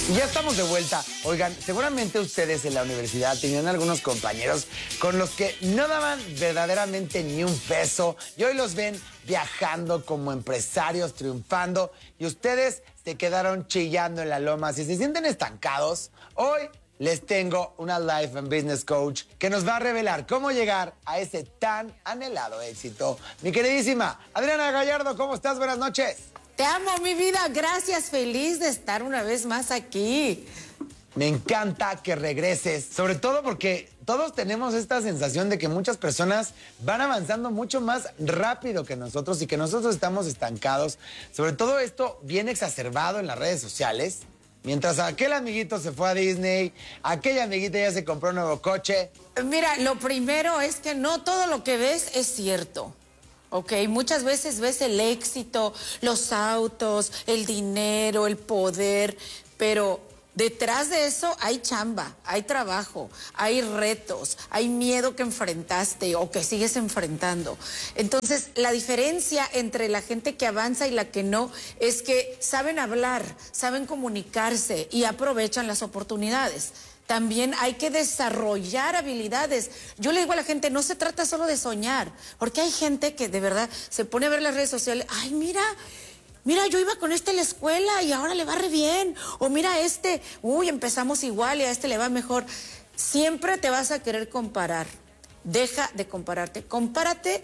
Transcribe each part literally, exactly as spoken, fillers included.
Y ya estamos de vuelta. Oigan, seguramente ustedes en la universidad tenían algunos compañeros con los que no daban verdaderamente ni un peso y hoy los ven viajando como empresarios, triunfando y ustedes se quedaron chillando en la loma. Si se sienten estancados, hoy les tengo una Life and Business Coach que nos va a revelar cómo llegar a ese tan anhelado éxito. Mi queridísima Adriana Gallardo, ¿cómo estás? Buenas noches. Te amo, mi vida. Gracias. Feliz de estar una vez más aquí. Me encanta que regreses, sobre todo porque todos tenemos esta sensación de que muchas personas van avanzando mucho más rápido que nosotros y que nosotros estamos estancados. Sobre todo esto viene exacerbado en las redes sociales. Mientras aquel amiguito se fue a Disney, aquella amiguita ya se compró un nuevo coche. Mira, lo primero es que no todo lo que ves es cierto. Ok, muchas veces ves el éxito, los autos, el dinero, el poder, pero detrás de eso hay chamba, hay trabajo, hay retos, hay miedo que enfrentaste o que sigues enfrentando. Entonces, la diferencia entre la gente que avanza y la que no es que saben hablar, saben comunicarse y aprovechan las oportunidades. También hay que desarrollar habilidades. Yo le digo a la gente, no se trata solo de soñar, porque hay gente que de verdad se pone a ver las redes sociales, ay, mira, mira, yo iba con este a la escuela y ahora le va re bien, o mira este, uy, empezamos igual y a este le va mejor. Siempre te vas a querer comparar, deja de compararte, compárate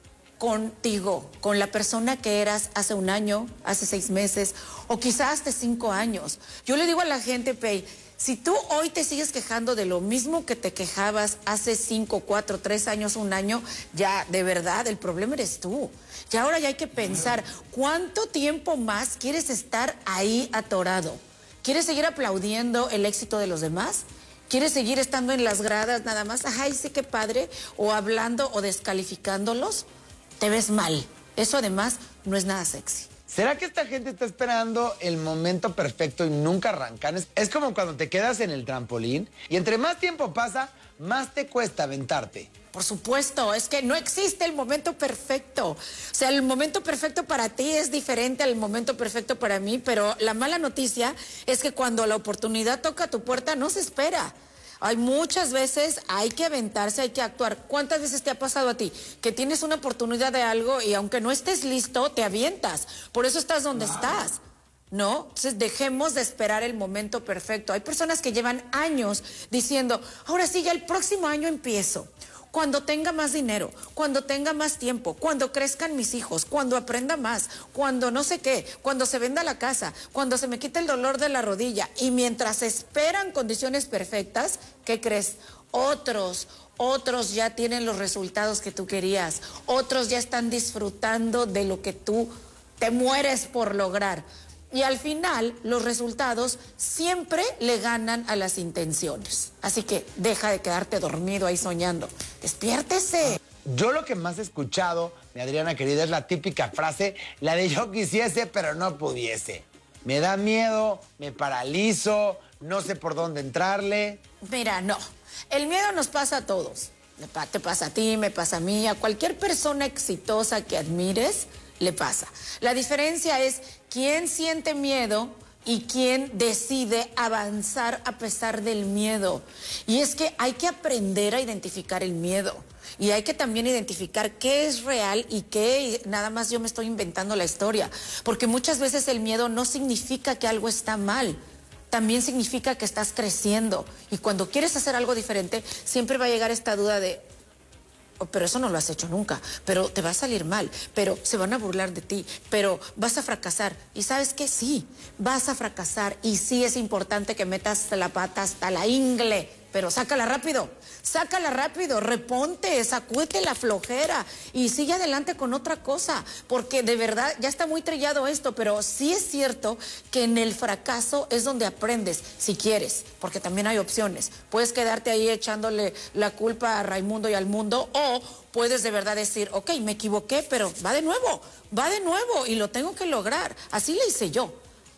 contigo, con la persona que eras hace un año, hace seis meses, o quizás hace cinco años. Yo le digo a la gente, Pei, si tú hoy te sigues quejando de lo mismo que te quejabas hace cinco, cuatro, tres años, un año, ya de verdad el problema eres tú. Y ahora ya hay que pensar, ¿cuánto tiempo más quieres estar ahí atorado? ¿Quieres seguir aplaudiendo el éxito de los demás? ¿Quieres seguir estando en las gradas nada más? Ay, sí, qué padre. O hablando o descalificándolos. Te ves mal. Eso además no es nada sexy. ¿Será que esta gente está esperando el momento perfecto y nunca arrancan? Es, es como cuando te quedas en el trampolín y entre más tiempo pasa, más te cuesta aventarte. Por supuesto, es que no existe el momento perfecto. O sea, el momento perfecto para ti es diferente al momento perfecto para mí, pero la mala noticia es que cuando la oportunidad toca tu puerta, no se espera. Hay muchas veces, hay que aventarse, hay que actuar. ¿Cuántas veces te ha pasado a ti que tienes una oportunidad de algo y aunque no estés listo, te avientas? Por eso estás donde estás, ¿no? Entonces dejemos de esperar el momento perfecto. Hay personas que llevan años diciendo, ahora sí, ya el próximo año empiezo. Cuando tenga más dinero, cuando tenga más tiempo, cuando crezcan mis hijos, cuando aprenda más, cuando no sé qué, cuando se venda la casa, cuando se me quite el dolor de la rodilla. Y mientras esperan condiciones perfectas, ¿qué crees? Otros, otros ya tienen los resultados que tú querías. Otros ya están disfrutando de lo que tú te mueres por lograr. Y al final, los resultados siempre le ganan a las intenciones. Así que deja de quedarte dormido ahí soñando. ¡Despiértese! Yo lo que más he escuchado, mi Adriana querida, es la típica frase, la de yo quisiese, pero no pudiese. Me da miedo, me paralizo, no sé por dónde entrarle. Mira, no. El miedo nos pasa a todos. Te pasa a ti, me pasa a mí, a cualquier persona exitosa que admires, le pasa. La diferencia es quién siente miedo y quién decide avanzar a pesar del miedo. Y es que hay que aprender a identificar el miedo. Y hay que también identificar qué es real y qué nada más yo me estoy inventando la historia. Porque muchas veces el miedo no significa que algo está mal. También significa que estás creciendo. Y cuando quieres hacer algo diferente, siempre va a llegar esta duda de, oh, pero eso no lo has hecho nunca, pero te va a salir mal, pero se van a burlar de ti, pero vas a fracasar. ¿Y sabes qué? Sí, vas a fracasar y sí es importante que metas la pata hasta la ingle, pero sácala rápido, sácala rápido, reponte, sacúdete la flojera y sigue adelante con otra cosa, porque de verdad ya está muy trillado esto, pero sí es cierto que en el fracaso es donde aprendes, si quieres, porque también hay opciones. Puedes quedarte ahí echándole la culpa a Raimundo y al mundo, o puedes de verdad decir, ok, me equivoqué, pero va de nuevo, va de nuevo y lo tengo que lograr. Así le hice yo.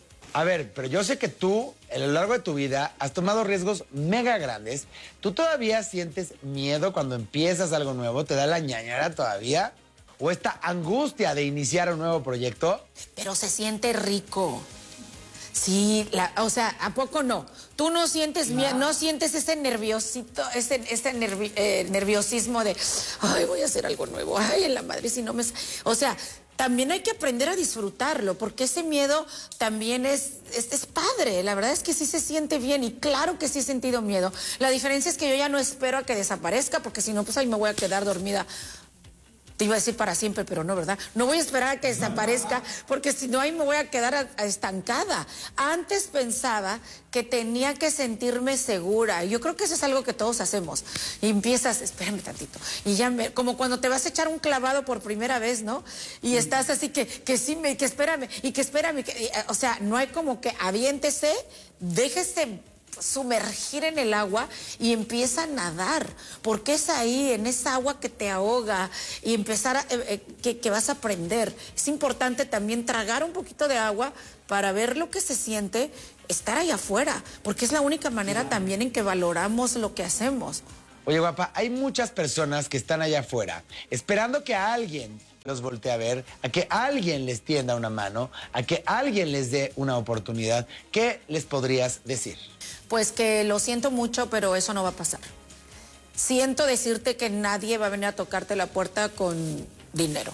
A ver, pero yo sé que tú, a lo largo de tu vida, has tomado riesgos mega grandes. ¿Tú todavía sientes miedo cuando empiezas algo nuevo? ¿Te da la ñañara todavía? ¿O esta angustia de iniciar un nuevo proyecto? Pero se siente rico. Sí, la, o sea, ¿a poco no? Tú no sientes miedo, no sientes ese nerviosito, ese, ese nervi, eh, nerviosismo de, ay, voy a hacer algo nuevo, ay, en la madre, si no me... O sea, también hay que aprender a disfrutarlo, porque ese miedo también es, es, es padre, la verdad es que sí se siente bien y claro que sí he sentido miedo. La diferencia es que yo ya no espero a que desaparezca, porque si no, pues ahí me voy a quedar dormida. Te iba a decir para siempre, pero no, ¿verdad? No voy a esperar a que desaparezca, porque si no, ahí me voy a quedar a, a estancada. Antes pensaba que tenía que sentirme segura. Yo creo que eso es algo que todos hacemos. Y empiezas, espérame tantito. Y ya me, como cuando te vas a echar un clavado por primera vez, ¿no? Y estás así que, que sí, me, que espérame, y que espérame. Que, y, o sea, no hay como que aviéntese, déjese sumergir en el agua y empieza a nadar, porque es ahí, en esa agua que te ahoga y empezar a, eh, eh, que, que vas a aprender. Es importante también tragar un poquito de agua para ver lo que se siente estar ahí afuera, porque es la única manera también en que valoramos lo que hacemos. Oye, guapa, hay muchas personas que están allá afuera esperando que alguien los voltee a ver, a que alguien les tienda una mano, a que alguien les dé una oportunidad. ¿Qué les podrías decir? Pues que lo siento mucho, pero eso no va a pasar. Siento decirte que nadie va a venir a tocarte la puerta con dinero.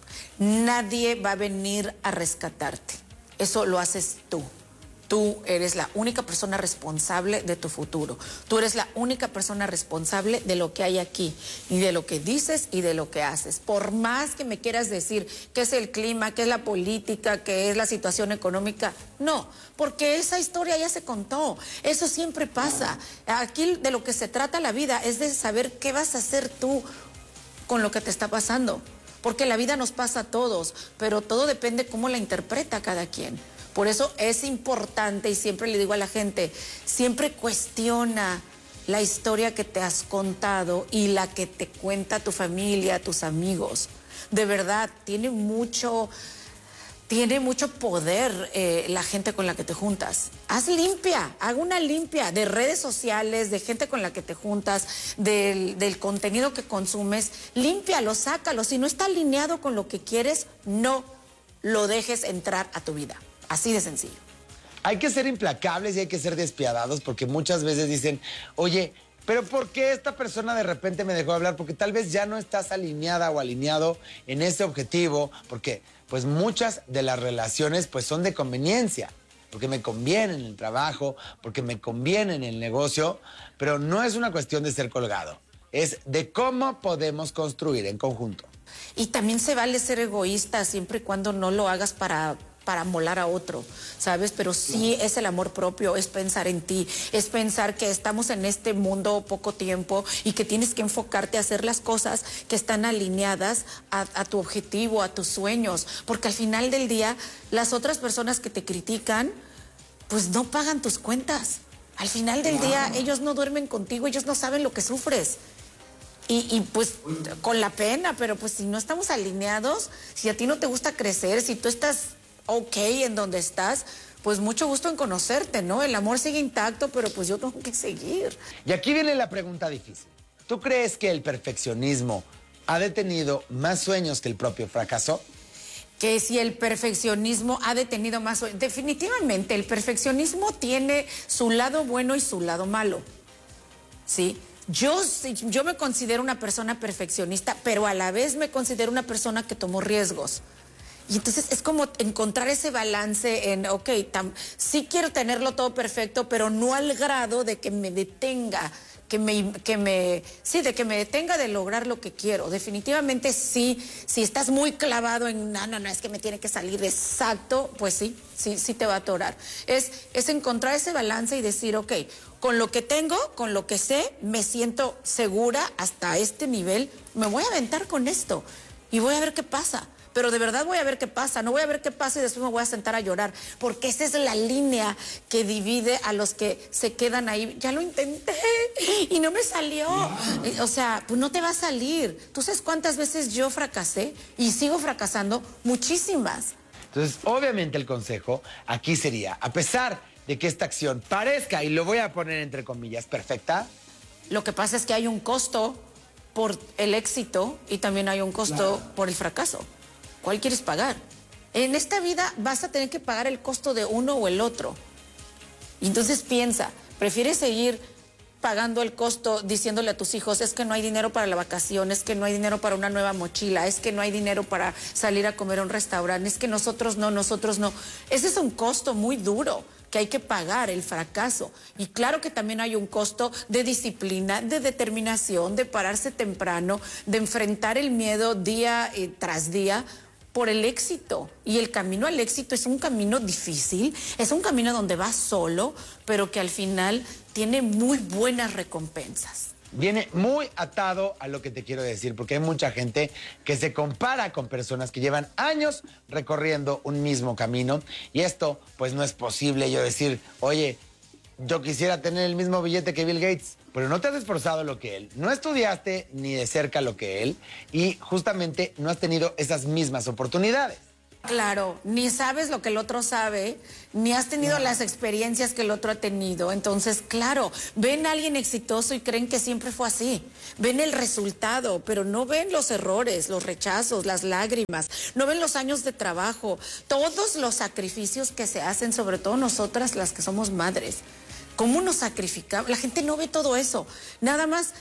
Nadie va a venir a rescatarte. Eso lo haces tú. Tú eres la única persona responsable de tu futuro. Tú eres la única persona responsable de lo que hay aquí y de lo que dices y de lo que haces. Por más que me quieras decir qué es el clima, qué es la política, qué es la situación económica, no, porque esa historia ya se contó. Eso siempre pasa. Aquí de lo que se trata la vida es de saber qué vas a hacer tú con lo que te está pasando. Porque la vida nos pasa a todos, pero todo depende cómo la interpreta cada quien. Por eso es importante, y siempre le digo a la gente, siempre cuestiona la historia que te has contado y la que te cuenta tu familia, tus amigos. De verdad, tiene mucho, tiene mucho poder eh, la gente con la que te juntas. Haz limpia, haga una limpia de redes sociales, de gente con la que te juntas, del, del contenido que consumes. Límpialo, sácalo. Si no está alineado con lo que quieres, no lo dejes entrar a tu vida. Así de sencillo. Hay que ser implacables y hay que ser despiadados, porque muchas veces dicen, oye, pero ¿por qué esta persona de repente me dejó hablar? Porque tal vez ya no estás alineada o alineado en ese objetivo, porque pues muchas de las relaciones pues son de conveniencia, porque me conviene en el trabajo, porque me conviene en el negocio, pero no es una cuestión de ser colgado, es de cómo podemos construir en conjunto. Y también se vale ser egoísta siempre y cuando no lo hagas para... para molar a otro, ¿sabes? Pero sí es el amor propio, es pensar en ti, es pensar que estamos en este mundo poco tiempo y que tienes que enfocarte a hacer las cosas que están alineadas a, a tu objetivo, a tus sueños, porque al final del día las otras personas que te critican, pues no pagan tus cuentas. Al final del día ellos no duermen contigo, ellos no saben lo que sufres. Y, y pues con la pena, pero pues si no estamos alineados, si a ti no te gusta crecer, si tú estás ok en donde estás, pues mucho gusto en conocerte, ¿no? El amor sigue intacto, pero pues yo tengo que seguir. Y aquí viene la pregunta difícil. ¿Tú crees que el perfeccionismo ha detenido más sueños que el propio fracaso? Que si el perfeccionismo ha detenido más sueños. Definitivamente, el perfeccionismo tiene su lado bueno y su lado malo, ¿sí? Yo, yo me considero una persona perfeccionista, pero a la vez me considero una persona que tomó riesgos. Y entonces es como encontrar ese balance en, ok, tam, sí quiero tenerlo todo perfecto, pero no al grado de que me detenga, que me, que me, sí, de que me detenga de lograr lo que quiero. Definitivamente sí, si estás muy clavado en, no, no, no, es que me tiene que salir exacto, pues sí, sí, sí te va a atorar. Es, es encontrar ese balance y decir, ok, con lo que tengo, con lo que sé, me siento segura hasta este nivel, me voy a aventar con esto y voy a ver qué pasa. Pero de verdad voy a ver qué pasa, no voy a ver qué pasa y después me voy a sentar a llorar, porque esa es la línea que divide a los que se quedan ahí. Ya lo intenté y no me salió. O sea, pues no te va a salir. ¿Tú sabes cuántas veces yo fracasé y sigo fracasando? Muchísimas. Entonces, obviamente el consejo aquí sería, a pesar de que esta acción parezca, y lo voy a poner entre comillas, perfecta. Lo que pasa es que hay un costo por el éxito y también hay un costo claro. por el fracaso. ¿Cuál quieres pagar? En esta vida vas a tener que pagar el costo de uno o el otro. Y entonces piensa, ¿prefieres seguir pagando el costo diciéndole a tus hijos, es que no hay dinero para la vacación, es que no hay dinero para una nueva mochila, es que no hay dinero para salir a comer a un restaurante, es que nosotros no, nosotros no? Ese es un costo muy duro que hay que pagar, el fracaso. Y claro que también hay un costo de disciplina, de determinación, de pararse temprano, de enfrentar el miedo día eh, tras día por el éxito. Y el camino al éxito es un camino difícil, es un camino donde vas solo, pero que al final tiene muy buenas recompensas. Viene muy atado a lo que te quiero decir, porque hay mucha gente que se compara con personas que llevan años recorriendo un mismo camino, y esto pues no es posible. Yo decir, oye, yo quisiera tener el mismo billete que Bill Gates, pero no te has esforzado lo que él, no estudiaste ni de cerca lo que él, y justamente no has tenido esas mismas oportunidades. Claro, ni sabes lo que el otro sabe, ni has tenido No. las experiencias que el otro ha tenido. Entonces, claro, ven a alguien exitoso y creen que siempre fue así. Ven el resultado, pero no ven los errores, los rechazos, las lágrimas, no ven los años de trabajo, todos los sacrificios que se hacen, sobre todo nosotras las que somos madres. ¿Cómo nos sacrificamos? La gente no ve todo eso. Nada más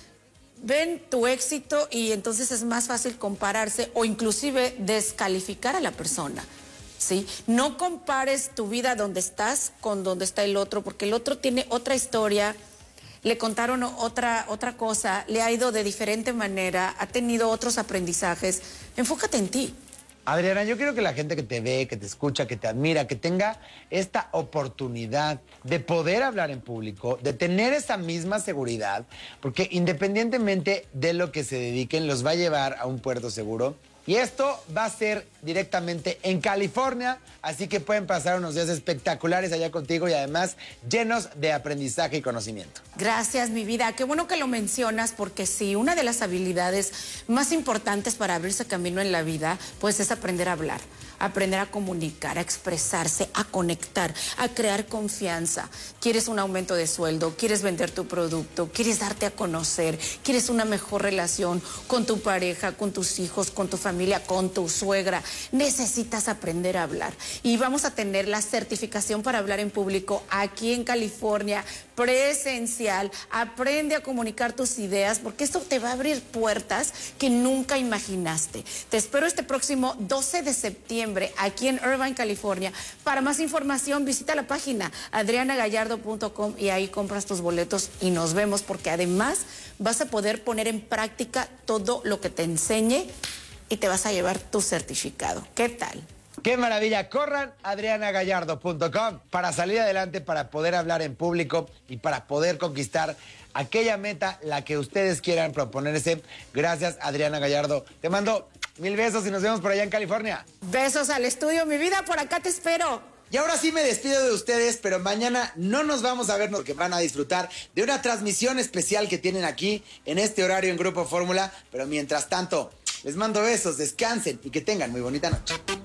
ven tu éxito y entonces es más fácil compararse o inclusive descalificar a la persona, ¿sí? No compares tu vida donde estás con donde está el otro, porque el otro tiene otra historia, le contaron otra, otra cosa, le ha ido de diferente manera, ha tenido otros aprendizajes. Enfócate en ti. Adriana, yo quiero que la gente que te ve, que te escucha, que te admira, que tenga esta oportunidad de poder hablar en público, de tener esa misma seguridad, porque independientemente de lo que se dediquen, los va a llevar a un puerto seguro. Y esto va a ser directamente en California, así que pueden pasar unos días espectaculares allá contigo y además llenos de aprendizaje y conocimiento. Gracias, mi vida. Qué bueno que lo mencionas, porque sí, una de las habilidades más importantes para abrirse camino en la vida, pues es aprender a hablar, aprender a comunicar, a expresarse, a conectar, a crear confianza. ¿Quieres un aumento de sueldo? ¿Quieres vender tu producto? ¿Quieres darte a conocer? ¿Quieres una mejor relación con tu pareja, con tus hijos, con tu familia, con tu suegra? Necesitas aprender a hablar. Y vamos a tener la certificación para hablar en público aquí en California, presencial. Aprende a comunicar tus ideas, porque esto te va a abrir puertas que nunca imaginaste. Te espero este próximo doce de septiembre aquí en Irvine, California. Para más información, visita la página adriana gallardo punto com y ahí compras tus boletos y nos vemos, porque además vas a poder poner en práctica todo lo que te enseñe y te vas a llevar tu certificado. ¿Qué tal? ¡Qué maravilla! Corran a adriana gallardo punto com para salir adelante, para poder hablar en público y para poder conquistar aquella meta, la que ustedes quieran proponerse. Gracias, Adriana Gallardo. Te mando mil besos y nos vemos por allá en California. Besos al estudio, mi vida, por acá te espero. Y ahora sí me despido de ustedes, pero mañana no nos vamos a ver porque van a disfrutar de una transmisión especial que tienen aquí en este horario en Grupo Fórmula. Pero mientras tanto, les mando besos, descansen y que tengan muy bonita noche.